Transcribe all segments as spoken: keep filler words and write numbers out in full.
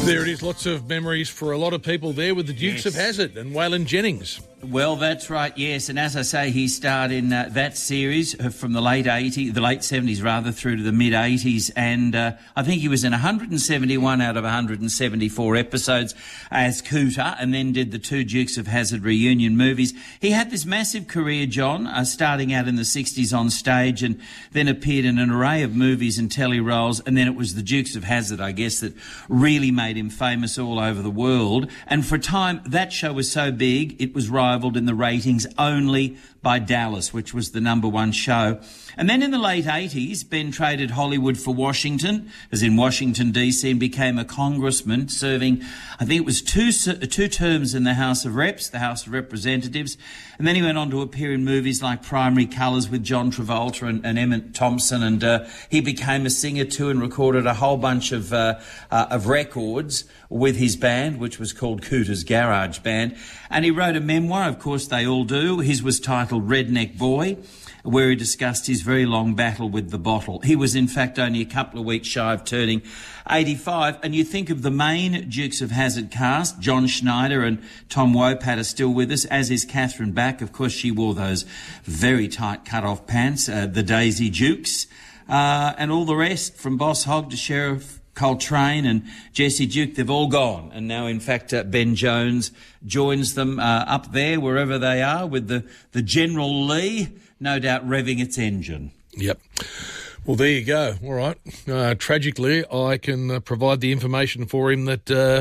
There it is, lots of memories for a lot of people there with the Dukes Yes. of Hazzard and Waylon Jennings. Well, that's right, yes. And as I say, he starred in uh, that series uh, from the late eighties, the late seventies rather, through to the mid eighties. And uh, I think he was in one hundred seventy-one out of one hundred seventy-four episodes as Cooter, and then did the two Dukes of Hazzard reunion movies. He had this massive career, John, uh, starting out in the sixties on stage, and then appeared in an array of movies and telly roles. And then it was the Dukes of Hazzard, I guess, that really made him famous all over the world. And for a time, that show was so big, it was rivaled in the ratings only by Dallas, which was the number one show. And then in the late eighties, Ben traded Hollywood for Washington, as in Washington, D C, and became a congressman, serving, I think it was two two terms in the House of Reps, the House of Representatives. And then he went on to appear in movies like Primary Colours with John Travolta and, and Emmett Thompson. And uh, he became a singer too, and recorded a whole bunch of, uh, uh, of records with his band, which was called Cooter's Garage Band. And he wrote a memoir, of course they all do. His was titled Redneck Boy, where he discussed his very long battle with the bottle. He was, in fact, only a couple of weeks shy of turning eighty-five. And you think of the main Dukes of Hazzard cast, John Schneider and Tom Wopat are still with us, as is Catherine Back. Of course, she wore those very tight cut-off pants, uh, the Daisy Dukes, uh, and all the rest, from Boss Hogg to Sheriff Coltrane and Jesse Duke. They've all gone. And now, in fact, uh, Ben Jones joins them uh, up there, wherever they are, with the, the General Lee, no doubt revving its engine. Yep. Well, there you go. All right. Uh, tragically, I can uh, provide the information for him that uh,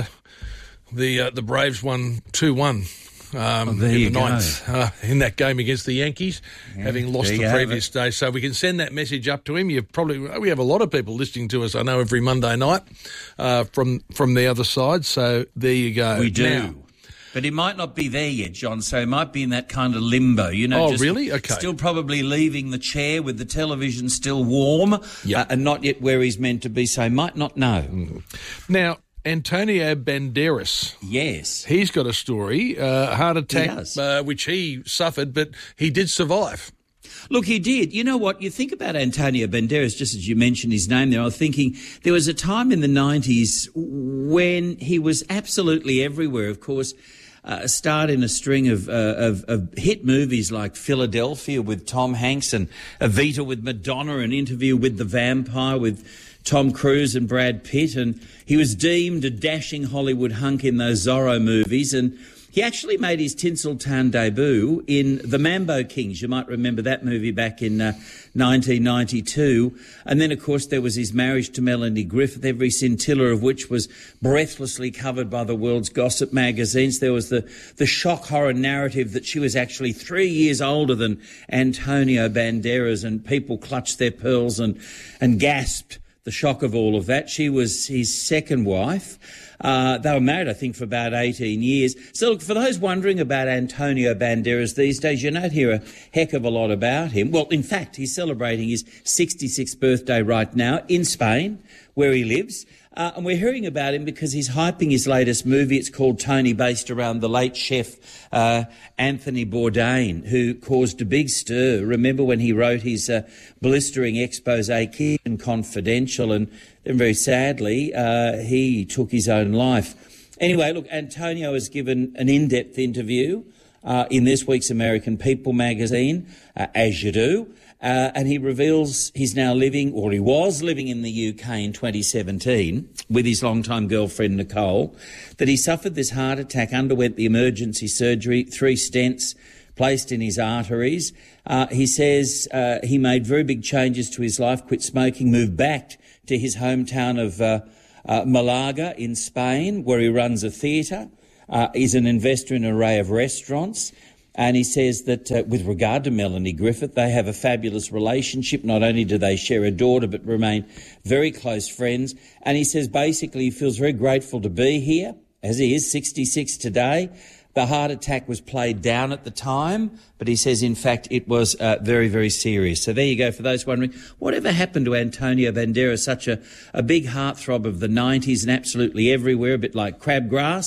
the uh, the Braves won two one. Um, oh, there in you the ninth, uh, in that game against the Yankees, yeah, having lost the previous day. So we can send that message up to him. You've probably we have a lot of people listening to us, I know, every Monday night uh, from from the other side. So there you go. We do. Now, but he might not be there yet, John, so he might be in that kind of limbo, you know. Oh, just really? Okay. Still probably leaving the chair with the television still warm, Yep. uh, and not yet where he's meant to be, so he might not know. Mm. Now, Antonio Banderas. Yes. He's got a story, uh, heart attack, He does. uh, which he suffered, but he did survive. Look, he did. You know what? You think about Antonio Banderas, just as you mentioned his name there, I was thinking there was a time in the nineties when he was absolutely everywhere, of course. Uh, starred in a string of, uh, of of hit movies like Philadelphia with Tom Hanks and Evita with Madonna, an Interview with the Vampire with Tom Cruise and Brad Pitt, and he was deemed a dashing Hollywood hunk in those Zorro movies, and he actually made his Tinseltown debut in The Mambo Kings. You might remember that movie back in uh, nineteen ninety-two. And then, of course, there was his marriage to Melanie Griffith, every scintilla of which was breathlessly covered by the world's gossip magazines. There was the, the shock horror narrative that she was actually three years older than Antonio Banderas, and people clutched their pearls and, and gasped the shock of all of that. She was his second wife. Uh, they were married, I think, for about eighteen years. So, look, for those wondering about Antonio Banderas these days, you don't hear a heck of a lot about him. Well, in fact, he's celebrating his sixty-sixth birthday right now in Spain, where he lives. Uh, and we're hearing about him because he's hyping his latest movie. It's called Tony, based around the late chef uh, Anthony Bourdain, who caused a big stir. Remember when he wrote his uh, blistering expose, Kitchen Confidential, and then very sadly uh, he took his own life. Anyway, look, Antonio has given an in-depth interview uh, in this week's American People magazine, uh, as you do. Uh, and he reveals he's now living, or he was living in the U K in twenty seventeen with his longtime girlfriend Nicole, that he suffered this heart attack, underwent the emergency surgery, three stents placed in his arteries. Uh, he says uh, he made very big changes to his life, quit smoking, moved back to his hometown of uh, uh, Malaga in Spain, where he runs a theatre. Uh, he's an investor in an array of restaurants. And he says that uh, with regard to Melanie Griffith, they have a fabulous relationship. Not only do they share a daughter, but remain very close friends. And he says basically he feels very grateful to be here, as he is, sixty-six today. The heart attack was played down at the time, but he says, in fact, it was uh, very, very serious. So there you go, for those wondering, whatever happened to Antonio Banderas, such a, a big heartthrob of the nineties and absolutely everywhere, a bit like crabgrass.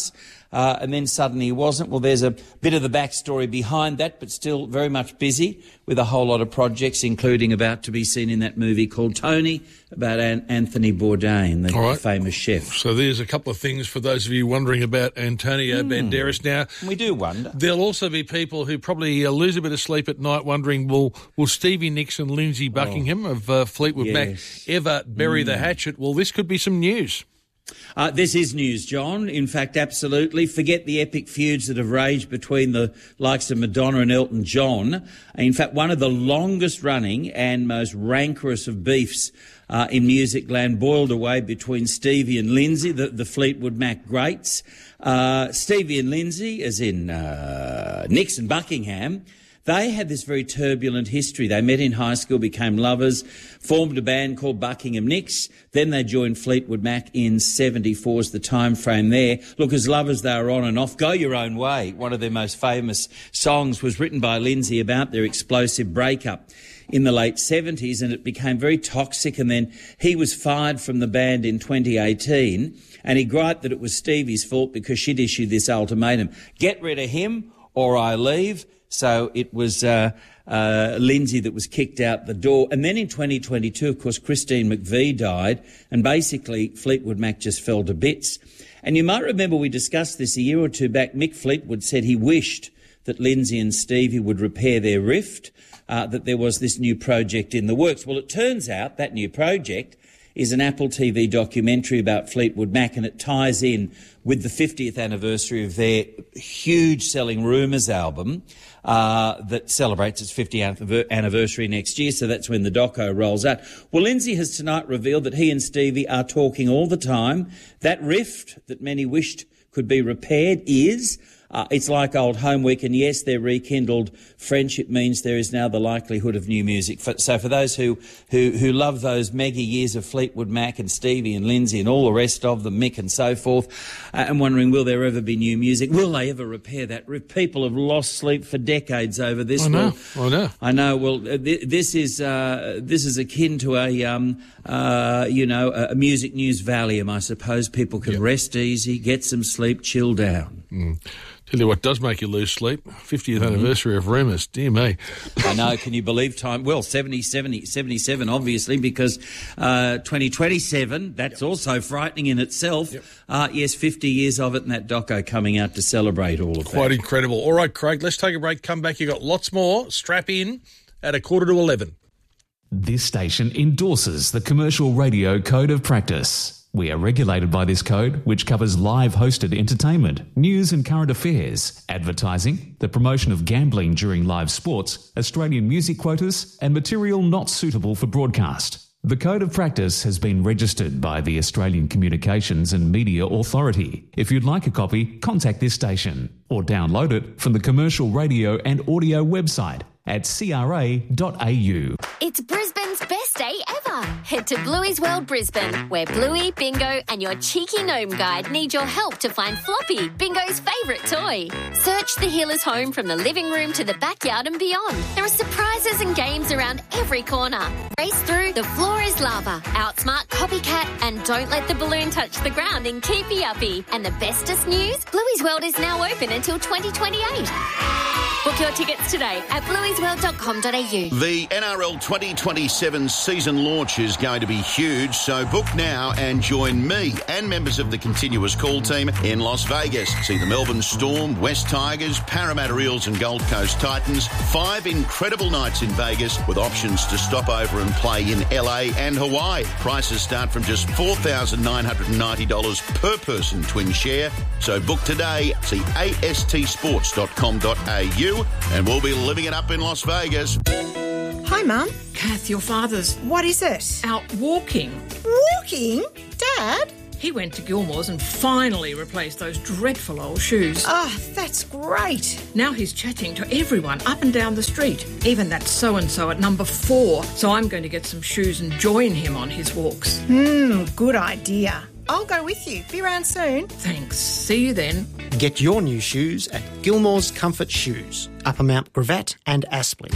uh, and then suddenly he wasn't. Well, there's a bit of the backstory behind that, but still very much busy with a whole lot of projects, including about to be seen in that movie called Tony, about An- Anthony Bourdain, the right. famous chef. So there's a couple of things for those of you wondering about Antonio mm. Banderas. Now, we do wonder. There'll also be people who probably uh, lose a bit of sleep at night wondering, will will Stevie Nicks and Lindsay Buckingham oh. of uh, Fleetwood yes. Mac ever bury mm. the hatchet? Well, this could be some news. Uh, this is news, John. In fact, absolutely. Forget the epic feuds that have raged between the likes of Madonna and Elton John. In fact, one of the longest running and most rancorous of beefs uh, in music land boiled away between Stevie and Lindsay, the, the Fleetwood Mac greats. Uh, Stevie and Lindsay, as in uh, Nicks and Buckingham, they had this very turbulent history. They met in high school, became lovers, formed a band called Buckingham Nicks. Then they joined Fleetwood Mac in seventy-four is the time frame there. Look, as lovers, they were on and off. Go Your Own Way, one of their most famous songs, was written by Lindsay about their explosive breakup in the late seventies, and it became very toxic. And then he was fired from the band in twenty eighteen, and he griped that it was Stevie's fault because she'd issued this ultimatum: get rid of him or I leave. So it was uh, uh, Lindsay that was kicked out the door. And then in twenty twenty-two, of course, Christine McVie died, and basically Fleetwood Mac just fell to bits. And you might remember we discussed this a year or two back. Mick Fleetwood said he wished that Lindsay and Stevie would repair their rift, uh, that there was this new project in the works. Well, it turns out that new project is an Apple T V documentary about Fleetwood Mac, and it ties in with the fiftieth anniversary of their huge-selling Rumours album uh, that celebrates its fiftieth anniversary next year, so that's when the doco rolls out. Well, Lindsay has tonight revealed that he and Stevie are talking all the time. That rift that many wished could be repaired is... Uh, it's like old home week, and yes, their rekindled friendship means there is now the likelihood of new music. For, so for those who, who, who love those mega years of Fleetwood Mac and Stevie and Lindsay and all the rest of them, Mick and so forth, uh, and wondering, will there ever be new music? Will they ever repair that rift? People have lost sleep for decades over this. I know, well, I know. I know. Well, uh, th- this is uh, this is akin to a, um, uh, you know, a music news Valium, I suppose. People can yep. rest easy, get some sleep, chill down. Mm. Tell you what does make you lose sleep, fiftieth mm-hmm. anniversary of Rumours, dear me. I know, can you believe time? Well, seventy, seventy, seventy-seven obviously, because uh, twenty twenty-seven, that's yep. also frightening in itself. Yep. Uh, yes, fifty years of it, and that doco coming out to celebrate all of Quite that. Quite incredible. All right, Craig, let's take a break, come back. You've got lots more. Strap in at a quarter to eleven. This station endorses the Commercial Radio Code of Practice. We are regulated by this code, which covers live hosted entertainment, news and current affairs, advertising, the promotion of gambling during live sports, Australian music quotas, and material not suitable for broadcast. The Code of Practice has been registered by the Australian Communications and Media Authority. If you'd like a copy, contact this station or download it from the Commercial Radio and Audio website at c r a dot a u. It's Brisbane's best day ever. Head to Bluey's World Brisbane, where Bluey, Bingo and your cheeky gnome guide need your help to find Floppy, Bingo's favourite toy. Search the healer's home from the living room to the backyard and beyond. There are surprises and games around every corner. Race through, the floor is lava, outsmart Copycat, and don't let the balloon touch the ground in Keepy Uppy. And the bestest news, Bluey's World is now open until twenty twenty-eight. Book your tickets today at blueys world dot com dot a u. The N R L twenty twenty-seven season launch is going to be huge, so book now and join me and members of the Continuous Call team in Las Vegas. See the Melbourne Storm, West Tigers, Parramatta Eels and Gold Coast Titans. Five incredible nights in Vegas with options to stop over and play in L A and Hawaii. Prices start from just four thousand nine hundred ninety dollars per person twin share. So book today. See a s t sports dot com dot a u and we'll be living it up in Las Vegas. Hi, Mum. Kath, your father's What is it? out walking. Walking? Dad? He went to Gilmore's and finally replaced those dreadful old shoes. Oh, that's great. Now he's chatting to everyone up and down the street, even that so-and-so at number four. So I'm going to get some shoes and join him on his walks. Hmm, good idea. I'll go with you. Be around soon. Thanks. See you then. Get your new shoes at Gilmore's Comfort Shoes, Upper Mount Gravatt and Aspley. Hey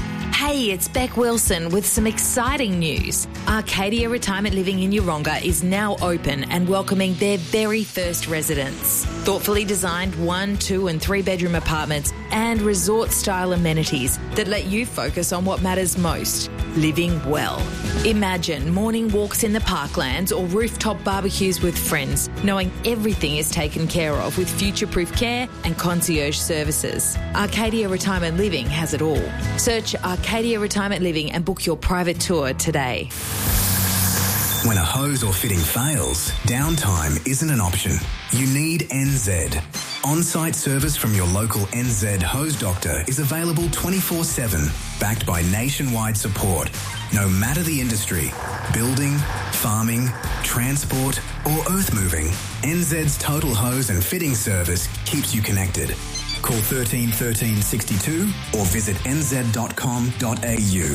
Hey, it's Beck Wilson with some exciting news. Arcadia Retirement Living in Yeronga is now open and welcoming their very first residents. Thoughtfully designed one, two and three bedroom apartments and resort-style amenities that let you focus on what matters most, living well. Imagine morning walks in the parklands or rooftop barbecues with friends, knowing everything is taken care of with future-proof care and concierge services. Arcadia Retirement Living has it all. Search Arcadia Retirement Living and book your private tour today. When a hose or fitting fails, downtime isn't an option. You need N Z. On-site service from your local N Z hose doctor is available twenty-four seven, backed by nationwide support. No matter the industry, building, farming, transport or earth moving, N Z's total hose and fitting service keeps you connected. Call thirteen thirteen sixty-two or visit n z dot com dot a u.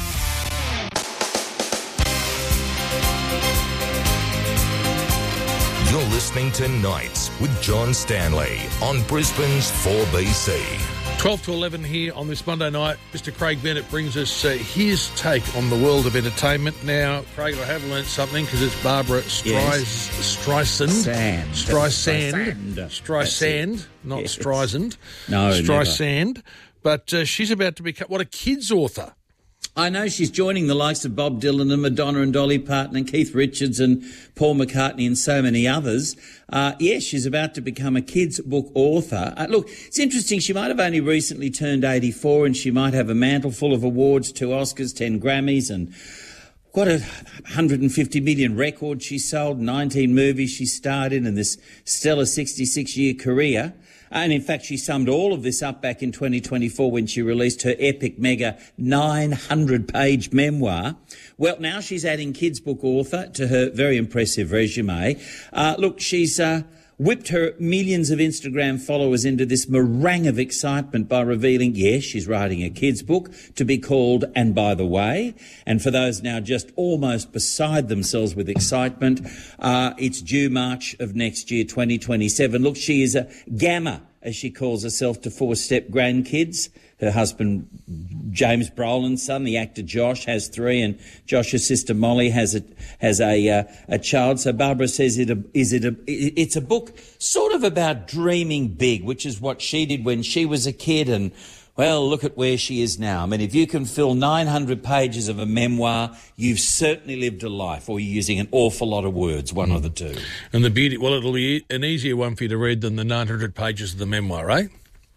You're listening to Nights with John Stanley on Brisbane's four B C. twelve to eleven here on this Monday night. Mister Craig Bennett brings us uh, his take on the world of entertainment. Now, Craig, I have learnt something because it's Barbara Streis- yes. Streisand. Sand. Streisand. Streisand, not yes. Streisand. No, Streisand. Never. But uh, she's about to become, what, a kids author. I know she's joining the likes of Bob Dylan and Madonna and Dolly Parton and Keith Richards and Paul McCartney and so many others. Uh, yes, she's about to become a kids' book author. Uh, look, it's interesting. She might have only recently turned eighty-four and she might have a mantle full of awards, two Oscars, ten Grammys and what a one hundred fifty million records she sold, nineteen movies she starred in and this stellar sixty-six year career. And in fact, she summed all of this up back in twenty twenty-four when she released her epic mega nine hundred page memoir. Well, now she's adding kids' book author to her very impressive resume. Uh, look, she's uh, whipped her millions of Instagram followers into this meringue of excitement by revealing, yes, she's writing a kids' book to be called And By the Way. And for those now just almost beside themselves with excitement, uh, it's due March of next year, twenty twenty-seven. Look, she is a gamma, as she calls herself, to four-step grandkids. Her husband, James Brolin's son, the actor Josh, has three, and Josh's sister Molly has a has a uh, a child. So Barbara says, "It a, is it a? It's a book sort of about dreaming big, which is what she did when she was a kid, and well, look at where she is now. I mean, if you can fill nine hundred pages of a memoir, you've certainly lived a life, or you're using an awful lot of words, one mm. or the two. And the beauty, well, it'll be an easier one for you to read than the nine hundred pages of the memoir, right?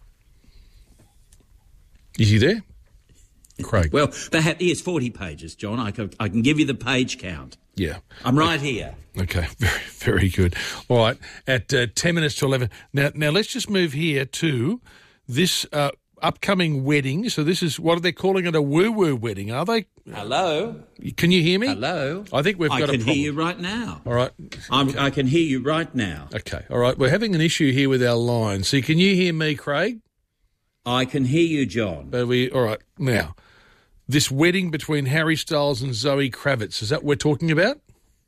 Is he there? Craig. Well, perhaps, yes, forty pages, John. I can, I can give you the page count. Yeah. I'm right here. Okay, very, very good. All right, at uh, ten minutes to eleven. Now, now let's just move here to this uh, upcoming wedding. So this is, what are they calling it, a woo-woo wedding, are they? Hello? Can you hear me? Hello? I think we've got I a problem. I can hear you right now. All right. I'm, I can hear you right now. Okay, all right. We're having an issue here with our line. See, can you hear me, Craig? I can hear you, John. But we, all right, now, this wedding between Harry Styles and Zoe Kravitz, is that what we're talking about?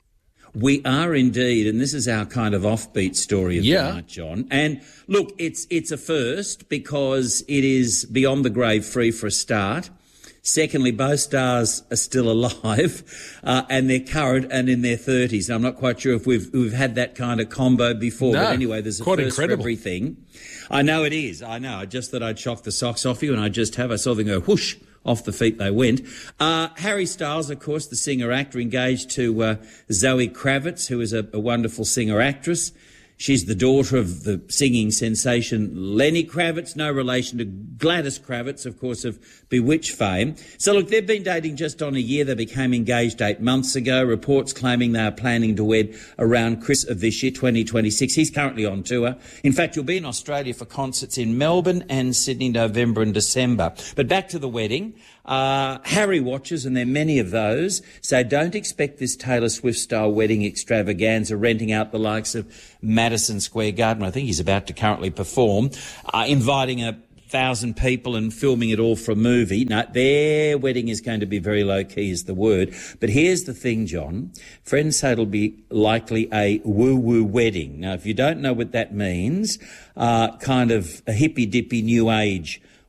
We are indeed, and this is our kind of offbeat story of yeah. the night, John. And look, it's it's a first because it is beyond the grave free for a start. Secondly, both stars are still alive, uh, and they're current and in their thirties. I'm not quite sure if we've we've had that kind of combo before, no, but anyway, there's a quite first incredible. for everything. I know it is. I know. I just thought I'd shock the socks off you, and I just have. I saw them go whoosh. Off the feet they went. Uh, Harry Styles, of course, the singer-actor, engaged to uh, Zoe Kravitz, who is a, a wonderful singer-actress. She's the daughter of the singing sensation Lenny Kravitz, no relation to Gladys Kravitz, of course, of Bewitched fame. So, look, they've been dating just on a year. They became engaged eight months ago. Reports claiming they are planning to wed around Christmas of this year, twenty twenty-six. He's currently on tour. In fact, you'll be in Australia for concerts in Melbourne and Sydney, November and December. But back to the wedding. Uh, Harry watchers, and there are many of those, say don't expect this Taylor Swift-style wedding extravaganza renting out the likes of Madison Square Garden, I think he's about to currently perform, uh, inviting a thousand people and filming it all for a movie. No, their wedding is going to be very low-key is the word. But here's the thing, John. Friends say it'll be likely a woo-woo wedding. Now, if you don't know what that means, uh, kind of a hippy-dippy new age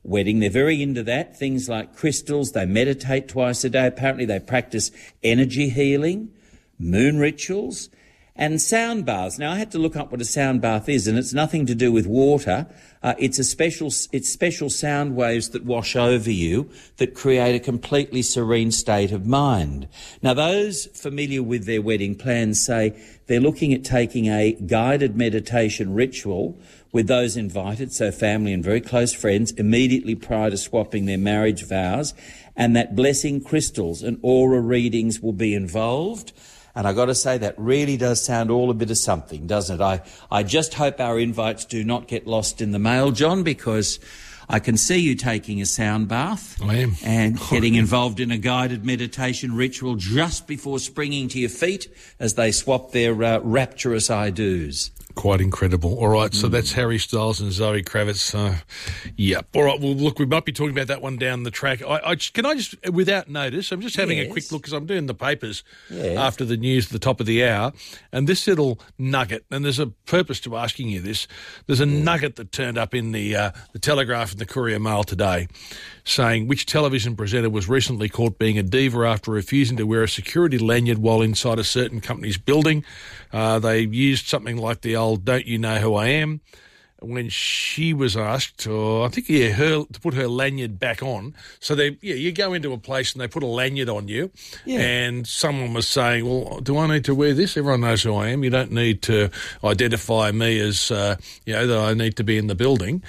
wedding. They're very into that. Things like crystals. They meditate twice a day. Apparently they practice energy healing, moon rituals, and sound baths. Now, I had to look up what a sound bath is, and it's nothing to do with water. Uh, it's a special, it's special sound waves that wash over you that create a completely serene state of mind. Now, those familiar with their wedding plans say they're looking at taking a guided meditation ritual with those invited, so family and very close friends, immediately prior to swapping their marriage vows, and that blessing crystals and aura readings will be involved. And I've got to say, that really does sound all a bit of something, doesn't it? I, I just hope our invites do not get lost in the mail, John, because I can see you taking a sound bath. I am. And getting involved in a guided meditation ritual just before springing to your feet as they swap their uh, rapturous I-dos. Quite incredible. All right, so mm. that's Harry Styles and Zoe Kravitz. Uh, yeah. All right, well, look, we might be talking about that one down the track. I, I Can I just, without notice, I'm just having yes. a quick look because I'm doing the papers yeah. after the news at the top of the hour, and this little nugget, and there's a purpose to asking you this, there's a yeah. nugget that turned up in the, uh, the Telegraph and the Courier Mail today saying which television presenter was recently caught being a diva after refusing to wear a security lanyard while inside a certain company's building. Uh, they used something like the old "Don't you know who I am?" when she was asked, or I think, yeah, her to put her lanyard back on. So they, yeah, you go into a place and they put a lanyard on you, yeah. and someone was saying, "Well, do I need to wear this? Everyone knows who I am. You don't need to identify me as, uh, you know, that I need to be in the building."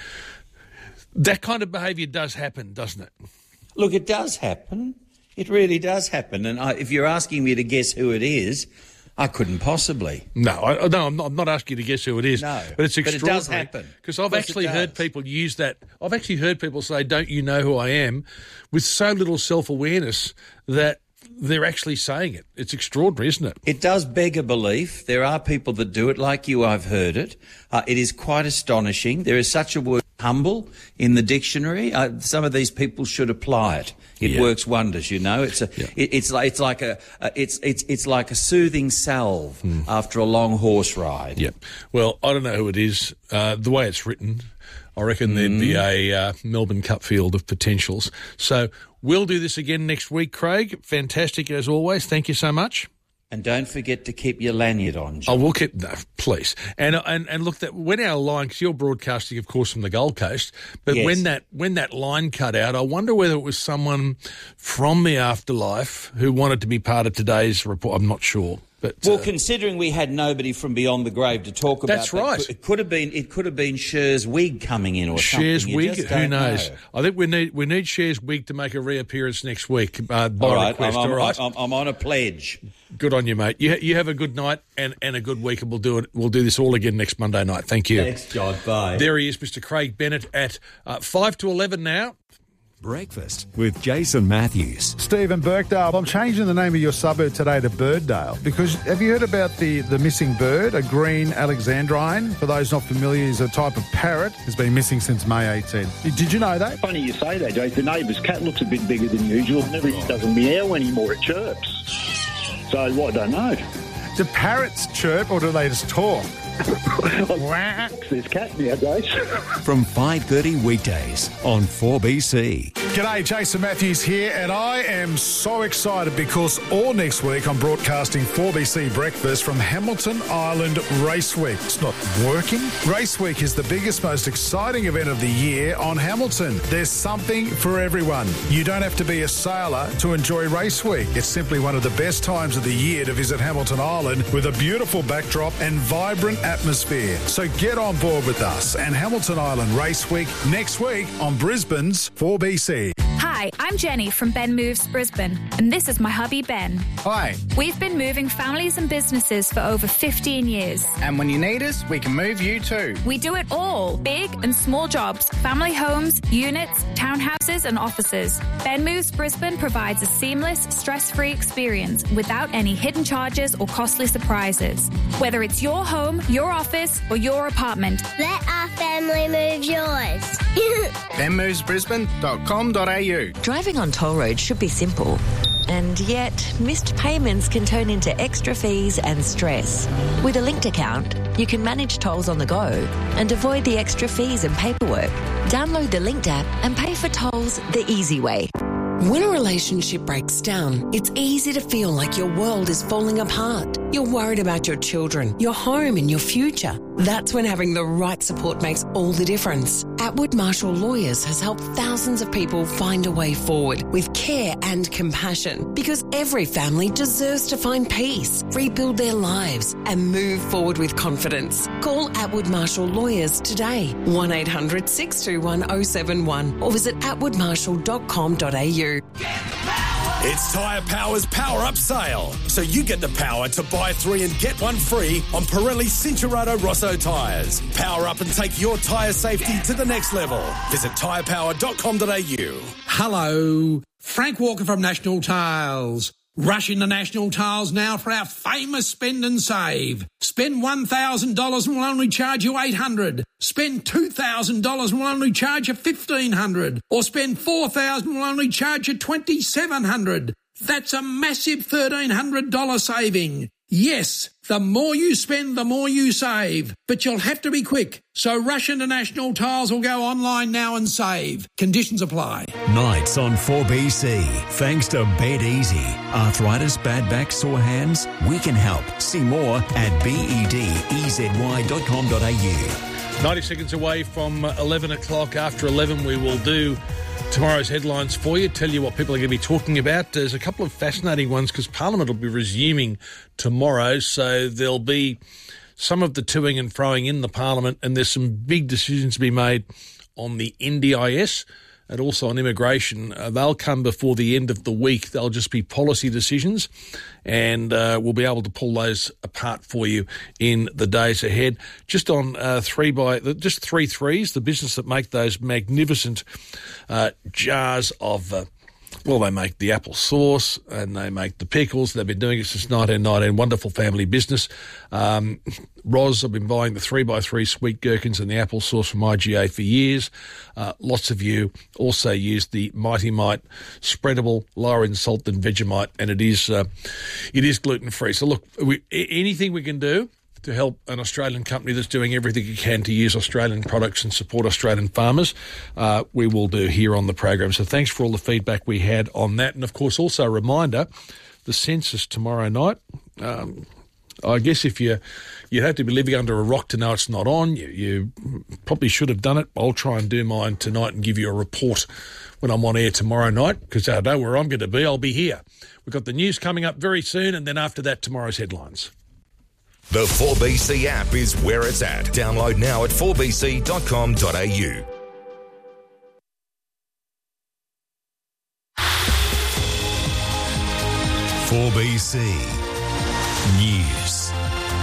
That kind of behaviour does happen, doesn't it? Look, it does happen. It really does happen. And I, if you're asking me to guess who it is, I couldn't possibly. No, I, no, I'm not, I'm not asking you to guess who it is. No, but it's extraordinary. But it does happen. Because I've actually heard people use that. I've actually heard people say, "Don't you know who I am?" with so little self-awareness that they're actually saying it. It's extraordinary, isn't it? It does beg a belief. There are people that do it. Like you, I've heard it. Uh, it is quite astonishing. There is such a word, humble, in the dictionary. Uh, some of these people should apply it. It yeah. works wonders, you know. It's a, yeah. it, it's like, it's like a, uh, it's, it's, it's like a soothing salve mm. after a long horse ride. Yep. Well, I don't know who it is. Uh, the way it's written, I reckon mm. there'd be a uh, Melbourne Cup field of potentials. So we'll do this again next week, Craig. Fantastic as always. Thank you so much. And don't forget to keep your lanyard on, John. Oh, we'll keep, no, please. And and and look, that when our line, because you're broadcasting, of course, from the Gold Coast, but yes. when that when that line cut out, I wonder whether it was someone from the afterlife who wanted to be part of today's report. I'm not sure. But, well, uh, considering we had nobody from beyond the grave to talk about, that's right. That, it could have been it could have been Cher's wig coming in or Cher's something. Cher's wig, who knows? Know. I think we need we need Cher's wig to make a reappearance next week. Uh, by all right, request, I'm, all right. I'm, I'm on a pledge. Good on you, mate. You you have a good night and, and a good week, and we'll do it. We'll do this all again next Monday night. Thank you. Thanks, John. Bye. There he is, Mister Craig Bennett at uh, five to eleven now. Breakfast with Jason Matthews. Stephen Birkdale, I'm changing the name of your suburb today to Birddale because have you heard about the, the missing bird, a green Alexandrine? For those not familiar, is a type of parrot. Has been missing since May eighteenth. Did you know that? Funny you say that, Jason. The neighbour's cat looks a bit bigger than usual. Never doesn't meow anymore, it chirps. So, what, I don't know. Do parrots chirp or do they just talk? There's cat nowadays. From five thirty weekdays on four B C. G'day, Jason Matthews here, and I am so excited because all next week I'm broadcasting four B C Breakfast from Hamilton Island Race Week. It's not working. Race Week is the biggest, most exciting event of the year on Hamilton. There's something for everyone. You don't have to be a sailor to enjoy Race Week. It's simply one of the best times of the year to visit Hamilton Island with a beautiful backdrop and vibrant atmosphere. So get on board with us and Hamilton Island Race Week next week on Brisbane's four B C. Hi, I'm Jenny from Ben Moves Brisbane, and this is my hubby Ben. Hi. We've been moving families and businesses for over fifteen years. And when you need us, we can move you too. We do it all, big and small jobs, family homes, units, townhouses and offices. Ben Moves Brisbane provides a seamless, stress-free experience without any hidden charges or costly surprises. Whether it's your home, your office or your apartment, let our family move yours. ben moves brisbane dot com dot a u. Driving on toll roads should be simple. And yet, missed payments can turn into extra fees and stress. With a linked account, you can manage tolls on the go and avoid the extra fees and paperwork. Download the Linked app and pay for tolls the easy way. When a relationship breaks down, it's easy to feel like your world is falling apart. You're worried about your children, your home and your future. That's when having the right support makes all the difference. Atwood Marshall Lawyers has helped thousands of people find a way forward with care and compassion, because every family deserves to find peace, rebuild their lives and move forward with confidence. Call Atwood Marshall Lawyers today, one eight hundred six two one oh seven one, or visit atwood marshall dot com dot a u. It's Tyre Power's Power Up Sale, so you get the power to buy three and get one free on Pirelli Cincherato Rosso tyres. Power up and take your tyre safety to the next level. Visit tyre power dot com dot a u. Hello, Frank Walker from National Tiles. Rush into National Tiles now for our famous spend and save. Spend one thousand dollars and we'll only charge you eight hundred dollars. Spend two thousand dollars and we'll only charge you fifteen hundred dollars. Or spend four thousand dollars and we'll only charge you twenty-seven hundred dollars. That's a massive thirteen hundred dollars saving. Yes, the more you spend, the more you save. But you'll have to be quick. So rush into National Tiles or go online now and save. Conditions apply. Nights on four B C. Thanks to Bed Easy. Arthritis, bad back, sore hands? We can help. See more at bed-easy dot com dot a u. ninety seconds away from eleven o'clock. After eleven, we will do tomorrow's headlines for you, tell you what people are going to be talking about. There's a couple of fascinating ones because Parliament will be resuming tomorrow, so there'll be some of the toing and froing in the Parliament, and there's some big decisions to be made on the N D I S and also on immigration. Uh, they'll come before the end of the week. They'll just be policy decisions, and uh, we'll be able to pull those apart for you in the days ahead. Just on uh, three by just three threes, the business that make those magnificent uh, jars of. Uh, Well, they make the apple sauce and they make the pickles. They've been doing it since nineteen nineteen. Wonderful family business. Um, Roz, I've been buying the three by three sweet gherkins and the apple sauce from I G A for years. Uh, lots of you also use the Mighty Mite spreadable, lower in salt than Vegemite, and it is uh, it is gluten-free. So, look, we, anything we can do to help an Australian company that's doing everything it can to use Australian products and support Australian farmers, uh, we will do here on the program. So thanks for all the feedback we had on that. And, of course, also a reminder, the census tomorrow night. Um, I guess if you, you'd have to be living under a rock to know it's not on. You, you probably should have done it. I'll try and do mine tonight and give you a report when I'm on air tomorrow night, because I know where I'm going to be. I'll be here. We've got the news coming up very soon, and then after that, tomorrow's headlines. The four B C app is where it's at. Download now at four b c dot com dot a u. four B C News.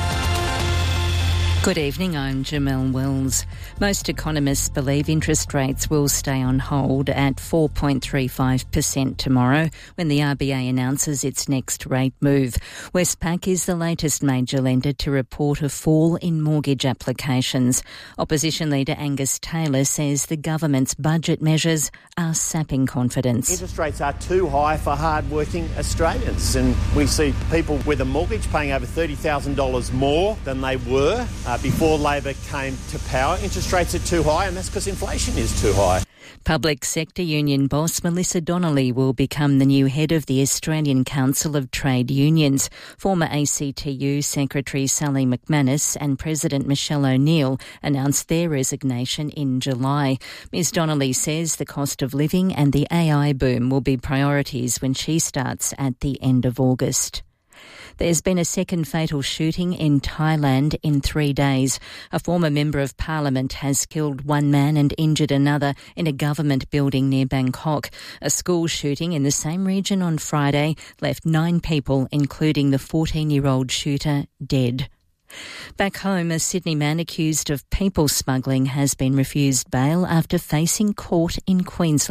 Good evening, I'm Jamelle Wells. Most economists believe interest rates will stay on hold at four point three five percent tomorrow when the R B A announces its next rate move. Westpac is the latest major lender to report a fall in mortgage applications. Opposition leader Angus Taylor says the government's budget measures are sapping confidence. Interest rates are too high for hard-working Australians, and we see people with a mortgage paying over thirty thousand dollars more than they were Uh, before Labor came to power. Interest rates are too high, and that's because inflation is too high. Public sector union boss Melissa Donnelly will become the new head of the Australian Council of Trade Unions. Former A C T U Secretary Sally McManus and President Michelle O'Neill announced their resignation in July. Ms Donnelly says the cost of living and the A I boom will be priorities when she starts at the end of August. There's been a second fatal shooting in Thailand in three days. A former member of parliament has killed one man and injured another in a government building near Bangkok. A school shooting in the same region on Friday left nine people, including the fourteen-year-old shooter, dead. Back home, a Sydney man accused of people smuggling has been refused bail after facing court in Queensland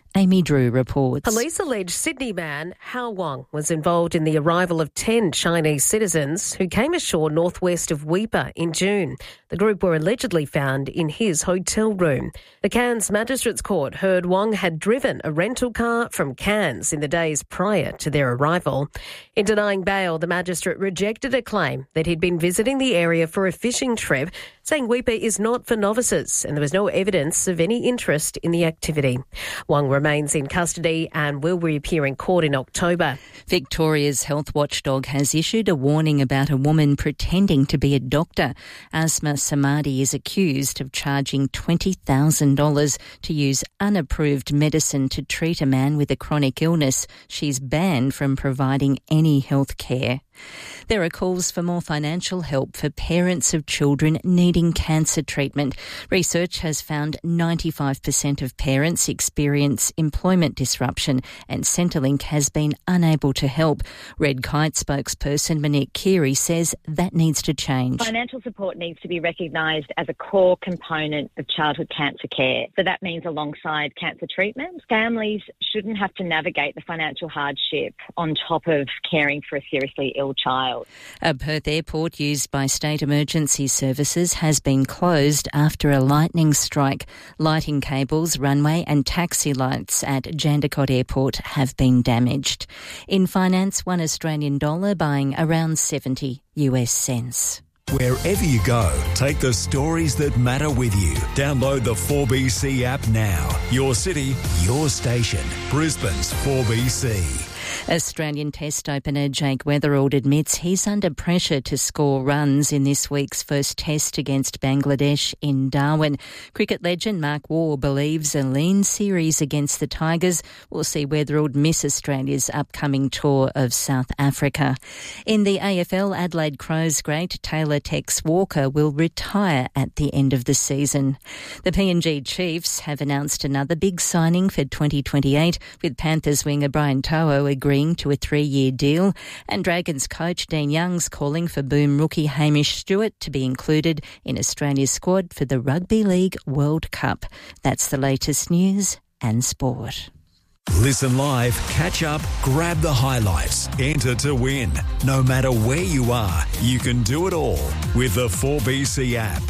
Amy Drew reports. Police allege Sydney man Hao Wang was involved in the arrival of ten Chinese citizens who came ashore northwest of Weipa in June. The group were allegedly found in his hotel room. The Cairns Magistrates Court heard Wang had driven a rental car from Cairns in the days prior to their arrival. In denying bail, the magistrate rejected a claim that he'd been visiting the area for a fishing trip, saying Weipa is not for novices and there was no evidence of any interest in the activity. Wang remains in custody and will reappear in court in October. Victoria's health watchdog has issued a warning about a woman pretending to be a doctor. Asma Samadi is accused of charging twenty thousand dollars to use unapproved medicine to treat a man with a chronic illness. She's banned from providing any health care. There are calls for more financial help for parents of children needing cancer treatment. Research has found ninety-five percent of parents experience employment disruption, and Centrelink has been unable to help. Red Kite spokesperson Monique Keary says that needs to change. Financial support needs to be recognised as a core component of childhood cancer care. So that means alongside cancer treatment, families shouldn't have to navigate the financial hardship on top of caring for a seriously ill child. A Perth airport used by state emergency services has been closed after a lightning strike. Lighting cables, runway and taxi lights at Jandakot Airport have been damaged. In finance, one Australian dollar buying around seventy US cents. Wherever you go, take the stories that matter with you. Download the four B C app now. Your city, your station. Brisbane's four B C. Australian Test opener Jake Weatherald admits he's under pressure to score runs in this week's first Test against Bangladesh in Darwin. Cricket legend Mark Waugh believes a lean series against the Tigers will see Weatherald miss Australia's upcoming tour of South Africa. In the A F L, Adelaide Crows great Taylor Tex Walker will retire at the end of the season. The P N G Chiefs have announced another big signing for twenty twenty-eight, with Panthers winger Brian To'o agreeing to a three-year deal, and Dragons coach Dean Young's calling for Boom rookie Hamish Stewart to be included in Australia's squad for the Rugby League World Cup. That's the latest news and sport. Listen live, catch up, grab the highlights, enter to win. No matter where you are, you can do it all with the four B C app.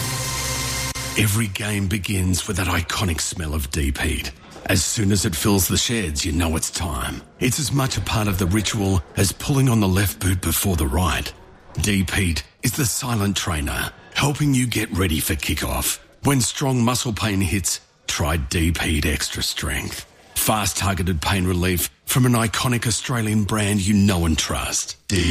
Every game begins with that iconic smell of deep heat. As soon as it fills the sheds, you know it's time. It's as much a part of the ritual as pulling on the left boot before the right. Deep Heat is the silent trainer, helping you get ready for kickoff. When strong muscle pain hits, try Deep Heat Extra Strength. Fast targeted pain relief from an iconic Australian brand you know and trust. Deep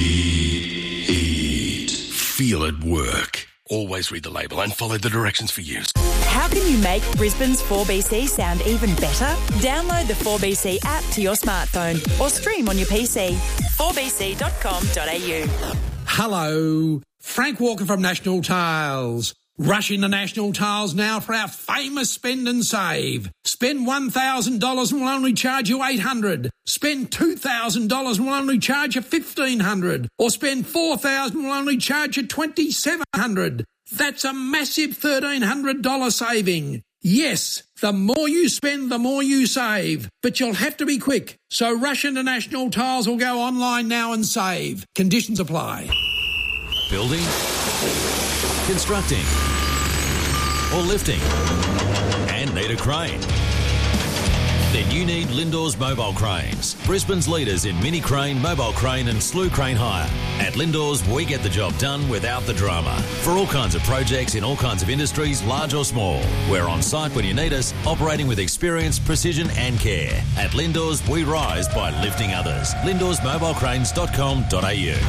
Heat. Feel it work. Always read the label and follow the directions for use. How can you make Brisbane's four B C sound even better? Download the four B C app to your smartphone or stream on your P C. four b c dot com dot a u. Hello, Frank Walker from National Tiles. Rush into National Tiles now for our famous spend and save. Spend one thousand dollars and we'll only charge you eight hundred dollars. Spend two thousand dollars and we'll only charge you fifteen hundred dollars. Or spend four thousand dollars and we'll only charge you twenty-seven hundred dollars. That's a massive thirteen hundred dollars saving. Yes, the more you spend, the more you save. But you'll have to be quick. So rush into National Tiles or go online now and save. Conditions apply. Building, constructing, or lifting, and need a crane? Then you need Lindor's Mobile Cranes, Brisbane's leaders in mini crane, mobile crane and slew crane hire. At Lindor's, we get the job done without the drama. For all kinds of projects in all kinds of industries, large or small. We're on site when you need us, operating with experience, precision and care. At Lindor's, we rise by lifting others. lindors mobile cranes dot com dot a u.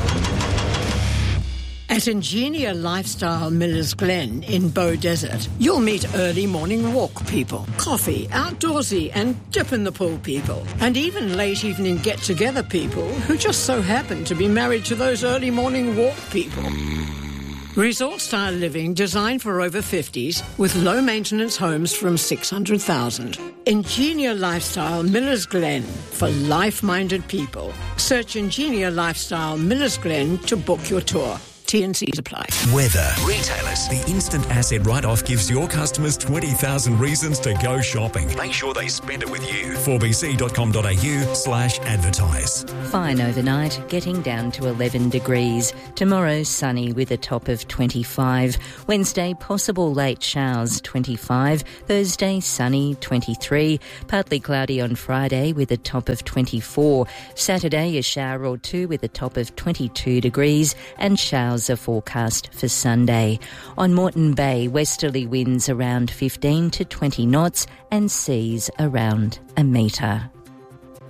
At Ingenia Lifestyle Millers Glen in Bow Desert, you'll meet early morning walk people, coffee, outdoorsy and dip in the pool people, and even late evening get-together people who just so happen to be married to those early morning walk people. Resort-style living designed for over fifties with low-maintenance homes from six hundred thousand dollars. Ingenia Lifestyle Millers Glen for life-minded people. Search Ingenia Lifestyle Millers Glen to book your tour. T and C's apply. Weather. Retailers. The instant asset write-off gives your customers twenty thousand reasons to go shopping. Make sure they spend it with you. four b c dot com dot a u slash advertise. Fine overnight, getting down to eleven degrees. Tomorrow, sunny with a top of twenty-five. Wednesday, possible late showers, twenty-five. Thursday, sunny, twenty-three. Partly cloudy on Friday with a top of twenty-four. Saturday, a shower or two with a top of twenty-two degrees, and showers are forecast for Sunday. On Moreton Bay, westerly winds around fifteen to twenty knots and seas around a metre.